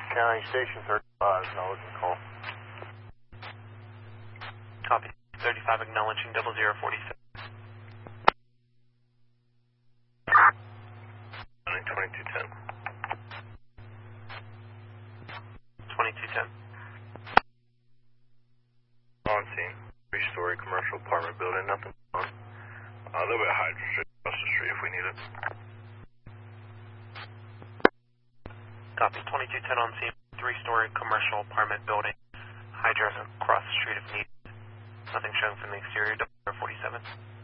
County Station 35, acknowledging call. Copy. 35 acknowledging 0046. 2210. 2210. On scene. 3-story commercial apartment building, nothing on. There'll be a hydrant across the street if we need it. Copy. 2210 on scene. 3-story commercial apartment building. Hydrant across the street if needed. Nothing showing from the exterior. 47.